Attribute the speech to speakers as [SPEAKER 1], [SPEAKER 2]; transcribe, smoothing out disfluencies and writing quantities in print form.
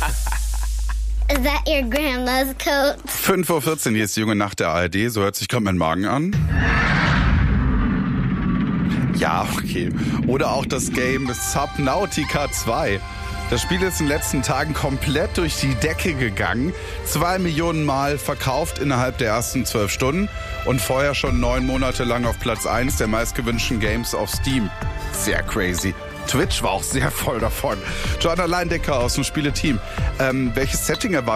[SPEAKER 1] Is that your grandma's coat?
[SPEAKER 2] 5:14 Uhr, hier ist die junge Nacht der ARD. So hört sich gerade mein Magen an. Ja, okay. Oder auch das Game Subnautica 2. Das Spiel ist in den letzten Tagen komplett durch die Decke gegangen. 2 Millionen Mal verkauft innerhalb der ersten 12 Stunden. Und vorher schon 9 Monate lang auf Platz 1 der meistgewünschten Games auf Steam. Sehr crazy. Twitch war auch sehr voll davon. Joanna Leindecker aus dem Spieleteam. Welches Setting erwartet